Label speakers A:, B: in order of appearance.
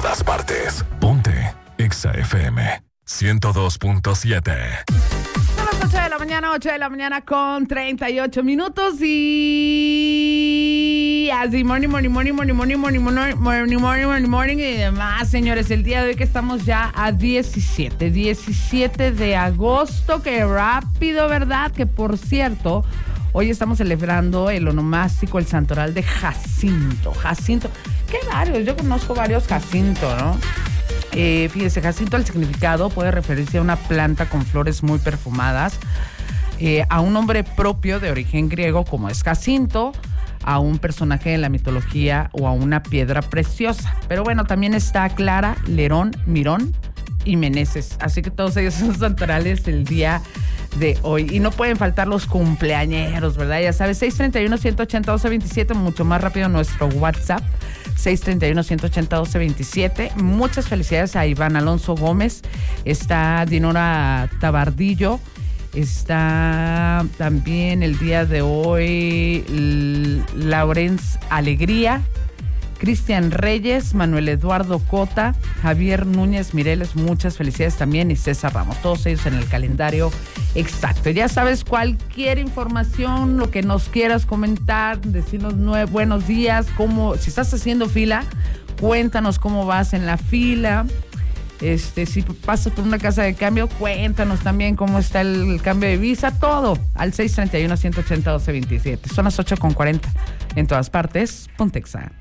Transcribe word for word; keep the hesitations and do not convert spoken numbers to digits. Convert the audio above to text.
A: todas partes. Ponte Exa F M ciento dos punto siete.
B: Son las ocho de la mañana, ocho de la mañana con treinta y ocho minutos y así morning, morning, morning, morning, morning, morning, morning, morning, morning, morning, morning y demás, señores. El día de hoy que estamos ya a diecisiete, diecisiete de agosto, qué rápido, ¿verdad? Que por cierto, hoy estamos celebrando el onomástico, el santoral de Jacinto. Jacinto, qué varios, yo conozco varios Jacinto, ¿no? Eh, fíjese, Jacinto, el significado puede referirse a una planta con flores muy perfumadas, eh, a un nombre propio de origen griego como es Jacinto, a un personaje de la mitología o a una piedra preciosa. Pero bueno, también está Clara, Lerón, Mirón y Meneses. Así que todos ellos son santorales el día de hoy. Y no pueden faltar los cumpleañeros, ¿verdad? Ya sabes, seis treinta y uno, ciento ochenta, doce veintisiete, mucho más rápido nuestro WhatsApp. seis treinta y uno, ciento ochenta, doce veintisiete. Muchas felicidades a Iván Alonso Gómez. Está Dinora Tabardillo. Está también el día de hoy L- Laurence Alegría, Cristian Reyes, Manuel Eduardo Cota, Javier Núñez Mireles, muchas felicidades también, y César Ramos, todos ellos en el calendario exacto. Ya sabes, cualquier información, lo que nos quieras comentar, decirnos nue- buenos días, cómo, si estás haciendo fila, cuéntanos cómo vas en la fila. Este, si pasas por una casa de cambio, cuéntanos también cómo está el, el cambio de visa, todo al seis treinta y uno, ciento ochenta, doce veintisiete. Son las ocho con cuarenta. En todas partes, Ponte Exa.